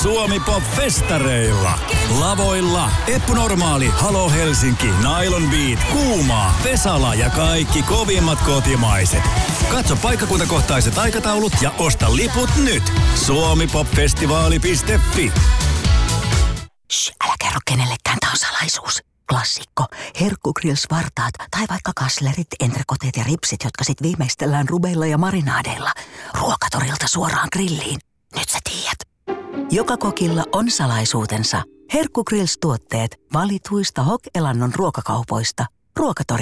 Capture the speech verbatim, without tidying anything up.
Suomi Pop-festareilla. Lavoilla Eppunormaali, Halo Helsinki, Nylon Beat, Kuumaa, Vesala ja kaikki kovimmat kotimaiset. Katso paikkakuntakohtaiset aikataulut ja osta liput nyt. suomipopfestivaali piste fi. Shh, älä kerro kenellekään, tää on salaisuus. Klassikko. Herkkugrills-vartaat tai vaikka kaslerit, entrekoteet ja ripsit, jotka sit viimeistellään rubeilla ja marinaadeilla. Ruokatorilta suoraan grilliin. Nyt sä tiedät. Joka kokilla on salaisuutensa. Herkkugrills-tuotteet valituista Hok-elannon ruokakaupoista. Ruokatori.